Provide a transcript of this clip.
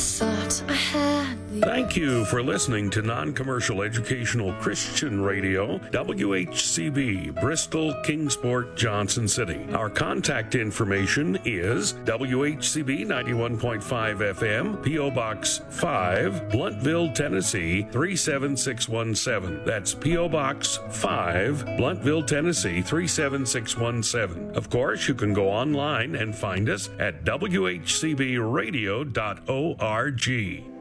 thought I had the... Thank you for listening to Non-Commercial Educational Christian Radio, WHCB, Bristol, Kingsport, Johnson City. Our contact information is WHCB 91.5 FM, P.O. Box 5, Bluntville, Tennessee 37617. That's P.O. Box 5, Bluntville, Tennessee 37617. Of course, you can go online and find us at WHCBradio.org.